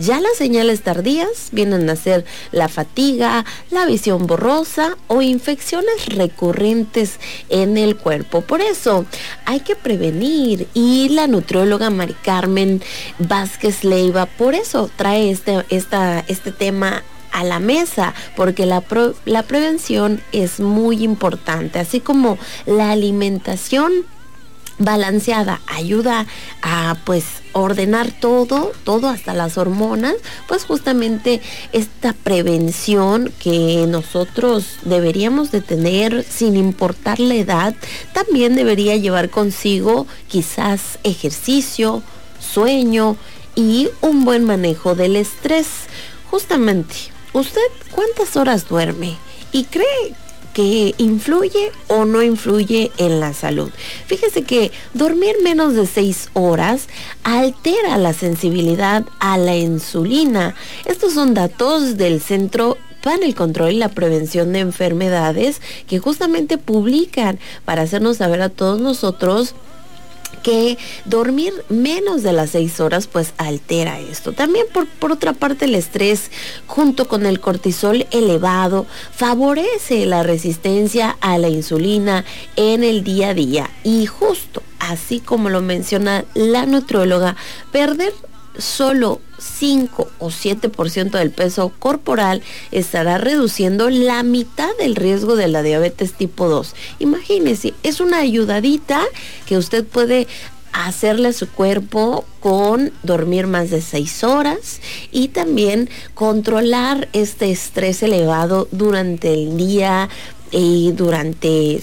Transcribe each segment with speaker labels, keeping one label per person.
Speaker 1: Ya las señales tardías vienen a ser la fatiga, la visión borrosa o infecciones recurrentes en el cuerpo. Por eso hay que prevenir, y la nutrióloga Mari Carmen Vázquez Leiva por eso trae este tema a la mesa, porque la prevención es muy importante, así como la alimentación balanceada ayuda a pues ordenar todo hasta las hormonas. Pues justamente esta prevención que nosotros deberíamos de tener sin importar la edad, también debería llevar consigo quizás ejercicio, sueño y un buen manejo del estrés. Justamente, ¿usted cuántas horas duerme? ¿Y cree que influye o no influye en la salud? Fíjese que dormir menos de 6 horas altera la sensibilidad a la insulina. Estos son datos del Centro para el Control y la Prevención de Enfermedades, que justamente publican para hacernos saber a todos nosotros que dormir menos de las 6 horas pues altera esto. También por otra parte, el estrés junto con el cortisol elevado favorece la resistencia a la insulina en el día a día, y justo así como lo menciona la nutrióloga, perder solo 5 o 7% del peso corporal estará reduciendo la mitad del riesgo de la diabetes tipo 2. Imagínese, es una ayudadita que usted puede hacerle a su cuerpo con dormir más de 6 horas y también controlar este estrés elevado durante el día y durante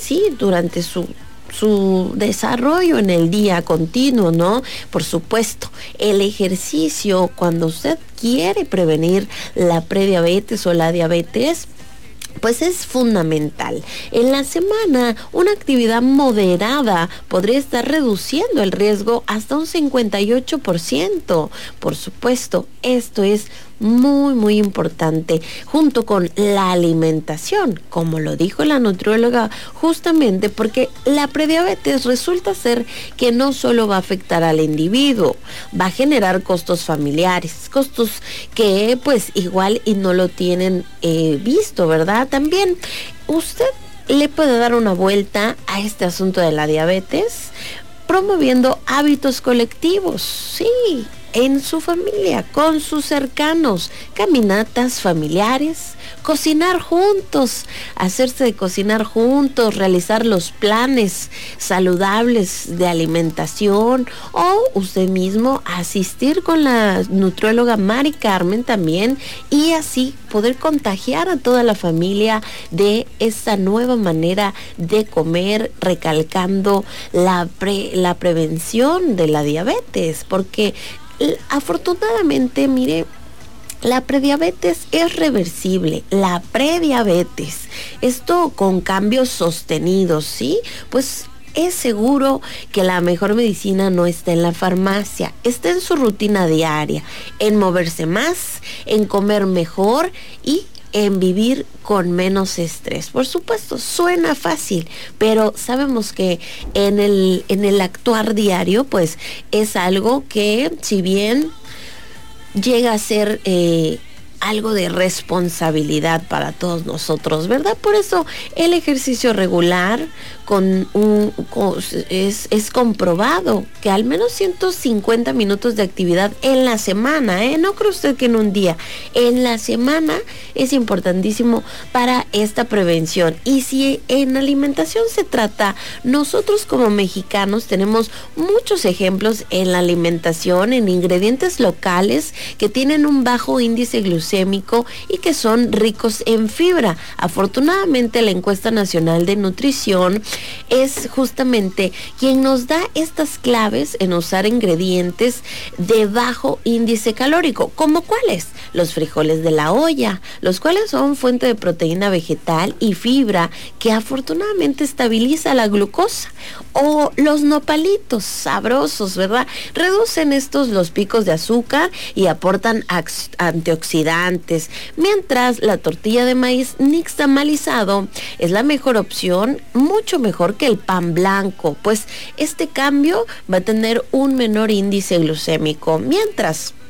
Speaker 1: su desarrollo en el día continuo, ¿no? Por supuesto, el ejercicio, cuando usted quiere prevenir la prediabetes o la diabetes, pues es fundamental. En la semana, una actividad moderada podría estar reduciendo el riesgo hasta un 58%. Por supuesto, esto es muy importante, junto con la alimentación, como lo dijo la nutrióloga, justamente porque la prediabetes resulta ser que no solo va a afectar al individuo, va a generar costos familiares, costos que pues igual y no lo tienen visto, ¿verdad? También usted le puede dar una vuelta a este asunto de la diabetes promoviendo hábitos colectivos, sí, en su familia, con sus cercanos, caminatas familiares, cocinar juntos, hacerse de cocinar juntos, realizar los planes saludables de alimentación, o usted mismo asistir con la nutrióloga Mari Carmen también, y así poder contagiar a toda la familia de esta nueva manera de comer, recalcando la prevención de la diabetes, porque afortunadamente, mire, la prediabetes es reversible, la prediabetes, esto con cambios sostenidos, ¿sí? Pues es seguro que la mejor medicina no está en la farmacia, está en su rutina diaria, en moverse más, en comer mejor y en vivir con menos estrés. Por supuesto, suena fácil, pero sabemos que en el actuar diario, pues es algo que, si bien llega a ser algo de responsabilidad para todos nosotros, ¿verdad? Por eso el ejercicio regular es comprobado que al menos 150 minutos de actividad en la semana, no cree usted que en un día, en la semana es importantísimo para esta prevención. Y si en alimentación se trata, nosotros como mexicanos tenemos muchos ejemplos en la alimentación, en ingredientes locales que tienen un bajo índice glucémico y que son ricos en fibra. Afortunadamente, la encuesta nacional de nutrición es justamente quien nos da estas claves en usar ingredientes de bajo índice calórico, como cuáles: los frijoles de la olla, los cuales son fuente de proteína vegetal y fibra que afortunadamente estabiliza la glucosa, o los nopalitos sabrosos, ¿verdad? Reducen los picos de azúcar y aportan antioxidantes, mientras la tortilla de maíz nixtamalizado es la mejor opción, mucho mejor que el pan blanco, pues este cambio va a tener un menor índice glucémico, mientras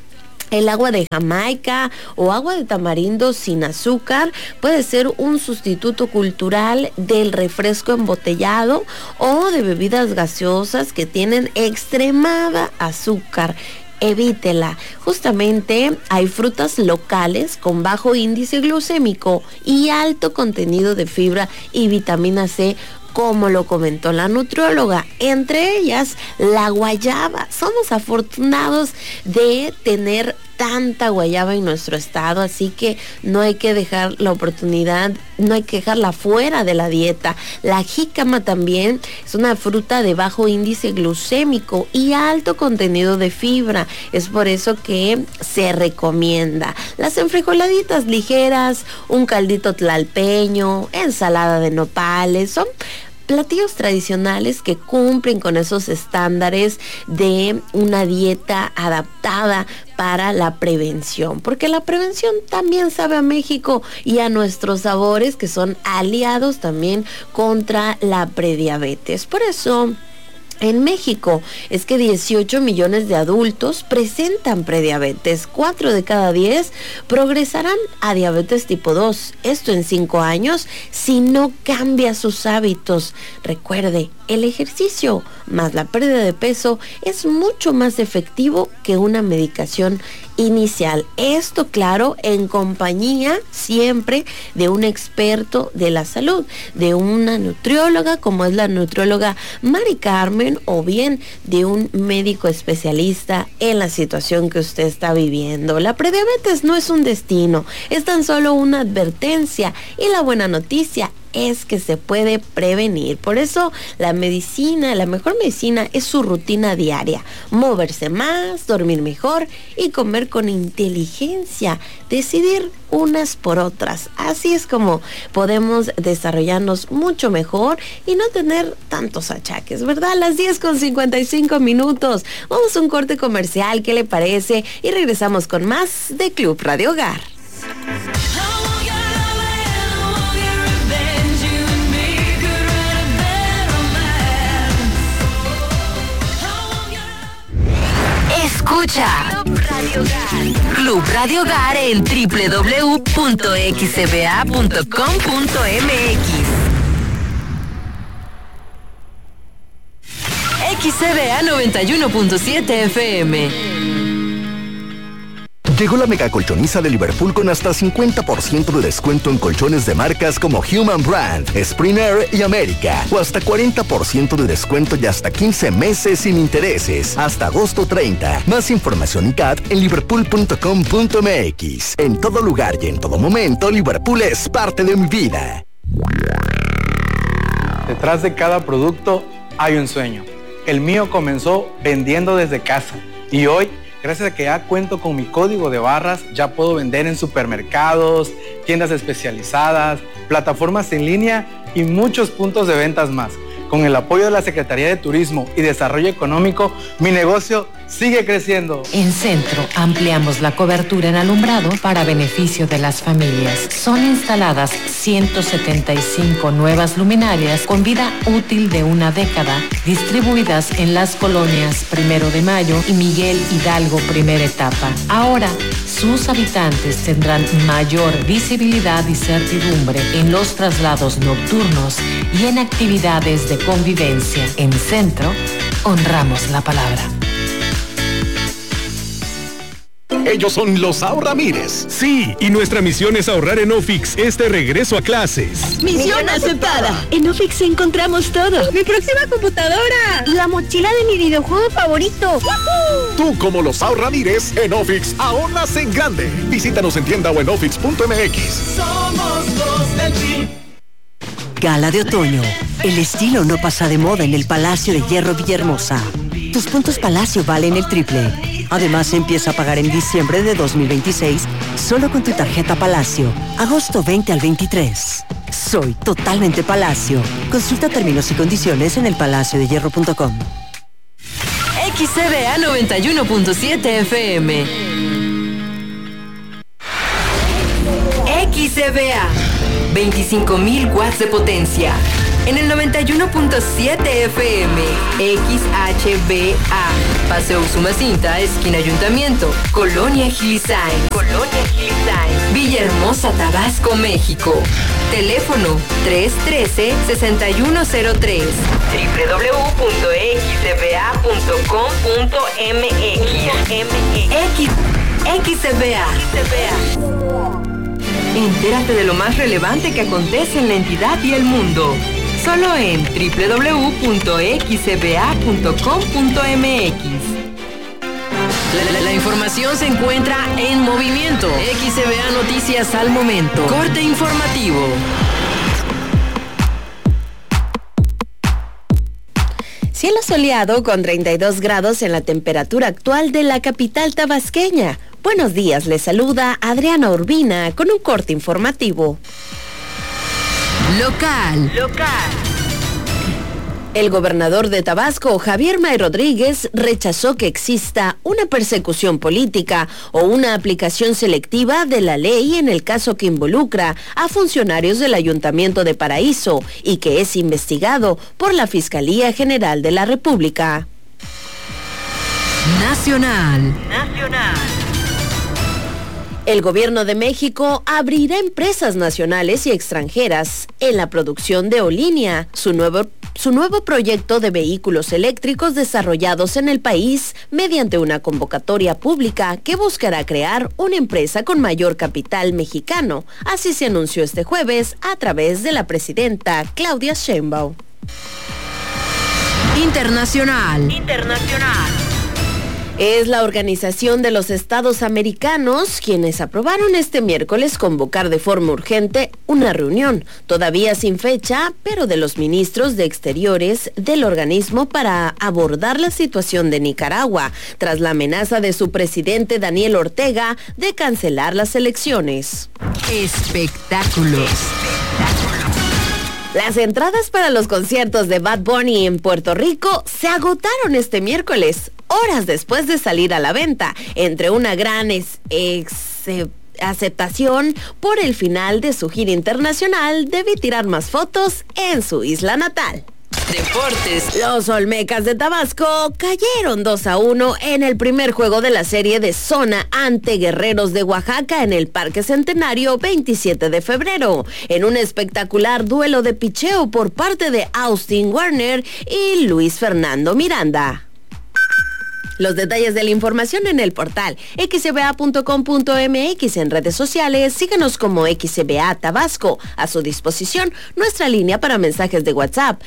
Speaker 1: El agua de Jamaica o agua de tamarindo sin azúcar puede ser un sustituto cultural del refresco embotellado o de bebidas gaseosas que tienen extremada azúcar. Evítela. Justamente hay frutas locales con bajo índice glucémico y alto contenido de fibra y vitamina C, como lo comentó la nutrióloga, entre ellas la guayaba. Somos afortunados de tener tanta guayaba en nuestro estado, así que no hay que dejar la oportunidad, no hay que dejarla fuera de la dieta. La jícama también es una fruta de bajo índice glucémico y alto contenido de fibra, es por eso que se recomienda. Las enfrijoladitas ligeras, un caldito tlalpeño, ensalada de nopales, son platillos tradicionales que cumplen con esos estándares de una dieta adaptada para la prevención, porque la prevención también sabe a México y a nuestros sabores, que son aliados también contra la prediabetes. Por eso, en México es que 18 millones de adultos presentan prediabetes. 4 de cada 10 progresarán a diabetes tipo 2. Esto en 5 años si no cambia sus hábitos. Recuerde, el ejercicio más la pérdida de peso es mucho más efectivo que una medicación inicial. Esto, claro, en compañía siempre de un experto de la salud, de una nutrióloga como es la nutrióloga Mari Carmen, o bien de un médico especialista en la situación que usted está viviendo. La prediabetes no es un destino, es tan solo una advertencia, y la buena noticia es que se puede prevenir. Por eso la mejor medicina es su rutina diaria: moverse más, dormir mejor y comer con inteligencia, decidir unas por otras. Así es como podemos desarrollarnos mucho mejor y no tener tantos achaques, ¿verdad? Las 10:55. Vamos a un corte comercial, ¿qué le parece? Y regresamos con más de Club Radio Hogar.
Speaker 2: Escucha Club Radio Hogar en www.xcba.com.mx. XCBA 91.7 FM.
Speaker 3: Llegó la mega colchoniza de Liverpool con hasta 50% de descuento en colchones de marcas como Human Brand, Spring Air y América. O hasta 40% de descuento y hasta 15 meses sin intereses. Hasta agosto 30. Más información y CAT en liverpool.com.mx. En todo lugar y en todo momento, Liverpool es parte de mi vida.
Speaker 4: Detrás de cada producto hay un sueño. El mío comenzó vendiendo desde casa. Y hoy, gracias a que ya cuento con mi código de barras, ya puedo vender en supermercados, tiendas especializadas, plataformas en línea y muchos puntos de ventas más. Con el apoyo de la Secretaría de Turismo y Desarrollo Económico, mi negocio sigue creciendo.
Speaker 5: En Centro ampliamos la cobertura en alumbrado para beneficio de las familias. Son instaladas 175 nuevas luminarias con vida útil de una década, distribuidas en las colonias 1 de Mayo y Miguel Hidalgo primera etapa. Ahora, sus habitantes tendrán mayor visibilidad y certidumbre en los traslados nocturnos y en actividades de convivencia. En Centro, honramos la palabra.
Speaker 6: Ellos son los Ahorramires. Sí, y nuestra misión es ahorrar en Ofix este regreso a clases.
Speaker 7: ¡Misión aceptada! En Ofix encontramos todo. ¡Mi próxima computadora! ¡La mochila de mi videojuego favorito! ¡Woohoo!
Speaker 6: Tú, como los Ahorramires, en Ofix ahorras en grande. Visítanos en tienda o en ofix.mx.
Speaker 8: Somos los del PRI.
Speaker 9: Gala de otoño. El estilo no pasa de moda en el Palacio de Hierro Villahermosa. Tus puntos Palacio valen el triple. Además, empieza a pagar en diciembre de 2026 solo con tu tarjeta Palacio. Agosto 20 al 23. Soy totalmente Palacio. Consulta términos y condiciones en elpalaciodehierro.com.
Speaker 2: XCBA 91.7 FM. XCBA 25.000 watts de potencia. En el 91.7 FM. XHBA Paseo Usumacinta, esquina Ayuntamiento, Colonia Gilisain. Villahermosa, Tabasco, México. Teléfono 313-6103. www.xcba.com.mx. XCBA. Entérate de lo más relevante que acontece en la entidad y el mundo. Solo en www.xcba.com.mx. La información se encuentra en movimiento. XCBA Noticias al momento. Corte informativo.
Speaker 1: Cielo soleado con 32 grados en la temperatura actual de la capital tabasqueña. Buenos días, les saluda Adriana Urbina con un corte informativo.
Speaker 2: Local.
Speaker 1: El gobernador de Tabasco, Javier May Rodríguez, rechazó que exista una persecución política o una aplicación selectiva de la ley en el caso que involucra a funcionarios del Ayuntamiento de Paraíso y que es investigado por la Fiscalía General de la República.
Speaker 2: Nacional.
Speaker 1: El gobierno de México abrirá empresas nacionales y extranjeras en la producción de Olinia, su nuevo proyecto de vehículos eléctricos desarrollados en el país mediante una convocatoria pública que buscará crear una empresa con mayor capital mexicano. Así se anunció este jueves a través de la presidenta Claudia Sheinbaum.
Speaker 2: Internacional.
Speaker 1: Es la Organización de los Estados Americanos quienes aprobaron este miércoles convocar de forma urgente una reunión, todavía sin fecha, pero de los ministros de Exteriores del organismo para abordar la situación de Nicaragua, tras la amenaza de su presidente Daniel Ortega de cancelar las elecciones.
Speaker 2: Espectáculos.
Speaker 1: Las entradas para los conciertos de Bad Bunny en Puerto Rico se agotaron este miércoles, horas después de salir a la venta, entre una gran aceptación por el final de su gira internacional. Debe tirar más fotos en su isla natal.
Speaker 2: Deportes.
Speaker 1: Los Olmecas de Tabasco cayeron 2-1 en el primer juego de la serie de zona ante Guerreros de Oaxaca en el Parque Centenario 27 de febrero, en un espectacular duelo de picheo por parte de Austin Warner y Luis Fernando Miranda. Los detalles de la información en el portal xcba.com.mx, en redes sociales. Síguenos como XCBA Tabasco. A su disposición nuestra línea para mensajes de WhatsApp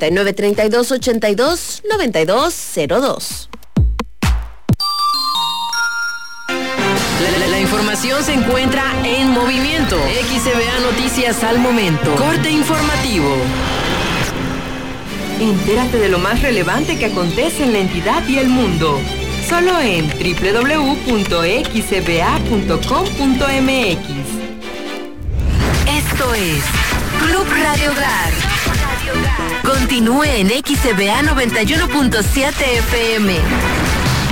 Speaker 1: 9932829202.
Speaker 2: La información se encuentra en movimiento. XCBA Noticias al momento. Corte informativo. Entérate de lo más relevante que acontece en la entidad y el mundo. Solo en www.xcba.com.mx. Esto es Club Radio Hogar. Continúe en XCBA 91.7 FM.